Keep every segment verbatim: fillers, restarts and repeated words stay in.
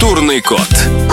Культурный код.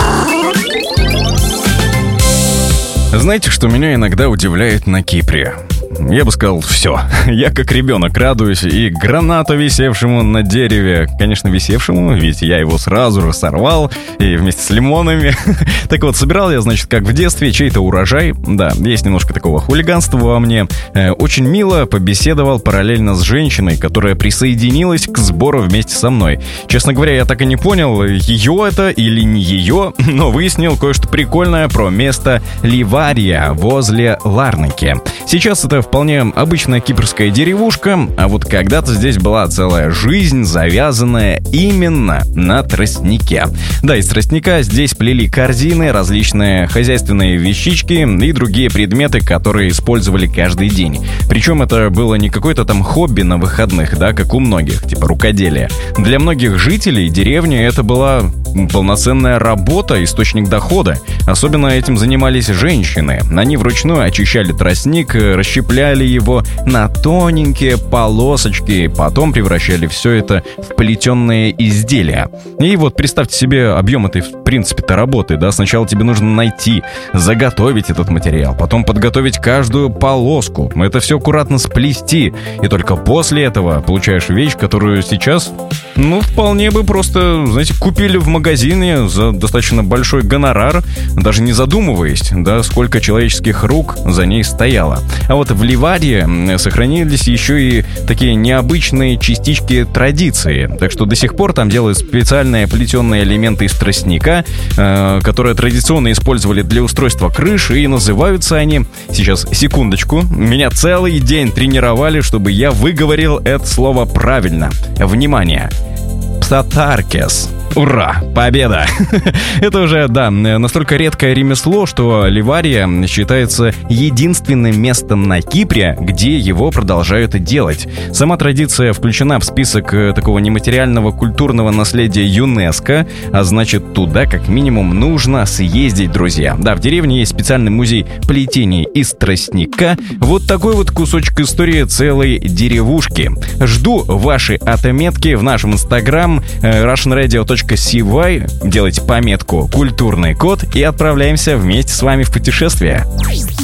Знаете, что меня иногда удивляет на Кипре? Я бы сказал, все. Я как ребенок радуюсь и гранату, висевшему на дереве. Конечно, висевшему, ведь я его сразу же сорвал, и вместе с лимонами. Так вот, собирал я, значит, как в детстве, чей-то урожай. Да, есть немножко такого хулиганства во мне. Э, очень мило побеседовал параллельно с женщиной, которая присоединилась к сбору вместе со мной. Честно говоря, я так и не понял, ее это или не ее, но выяснил кое-что прикольное про место Ливария возле Ларнаки. Сейчас это вполне обычная кипрская деревушка, а вот когда-то здесь была целая жизнь, завязанная именно на тростнике. Да, из тростника здесь плели корзины, различные хозяйственные вещички и другие предметы, которые использовали каждый день. Причем это было не какое-то там хобби на выходных, да, как у многих, типа рукоделие. Для многих жителей деревни это была полноценная работа, источник дохода. Особенно этим занимались женщины. Они вручную очищали тростник, расщепляли его на тоненькие полосочки, потом превращали все это в плетеные изделия. И вот представьте себе объем этой, в принципе-то, работы, да, сначала тебе нужно найти, заготовить этот материал, потом подготовить каждую полоску, это все аккуратно сплести, и только после этого получаешь вещь, которую сейчас, ну, вполне бы просто, знаете, купили в магазине за достаточно большой гонорар, даже не задумываясь, да, сколько человеческих рук за ней стояло. А вот в Ливарии сохранились еще и такие необычные частички традиции. Так что до сих пор там делают специальные плетеные элементы из тростника, э, которые традиционно использовали для устройства крыш, и называются они... Сейчас, секундочку. Меня целый день тренировали, чтобы я выговорил это слово правильно. Внимание! Псатаркес. Ура! Победа! Это уже, да, настолько редкое ремесло, что Ливария считается единственным местом на Кипре, где его продолжают делать. Сама традиция включена в список такого нематериального культурного наследия ЮНЕСКО, а значит, туда как минимум нужно съездить, друзья. Да, в деревне есть специальный музей плетений из тростника. Вот такой вот кусочек истории целой деревушки. Жду ваши отметки в нашем инстаграм russian radio точка си вай. Делайте пометку «Культурный код» и отправляемся вместе с вами в путешествие.